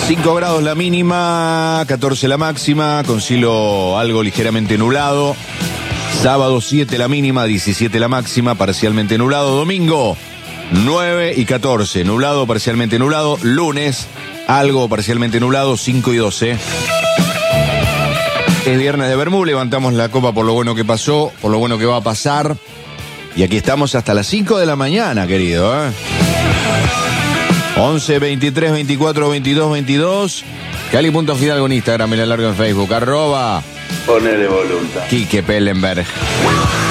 5 grados la mínima, 14 la máxima, con cielo algo ligeramente nublado. Sábado 7 la mínima, 17 la máxima, parcialmente nublado. Domingo 9 y 14, nublado, parcialmente nublado. Lunes algo parcialmente nublado, 5 y 12. Es viernes de Bermú, levantamos la copa por lo bueno que pasó, por lo bueno que va a pasar. Y aquí estamos hasta las 5 de la mañana, querido, 11, 23, 24, 22, 22. Cali.Fidalgo en Instagram, me la largo en Facebook. @ Ponele voluntad. Quique Pellenberg.